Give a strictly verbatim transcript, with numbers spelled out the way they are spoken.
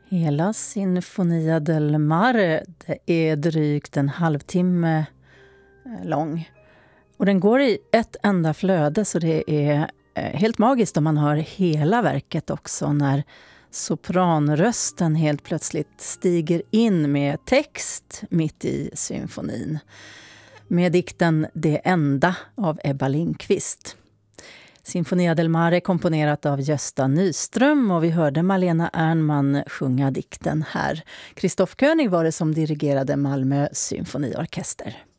Hela Sinfonia del Mare det är drygt en halvtimme lång. Och den går i ett enda flöde, så det är helt magiskt om man hör hela verket också, när sopranrösten helt plötsligt stiger in med text mitt i symfonin. Med dikten Det enda av Ebba Lindqvist. Sinfonia del Mare komponerat av Gösta Nyström, och vi hörde Malena Ernman sjunga dikten här. Christoph König var det som dirigerade Malmö symfoniorkester.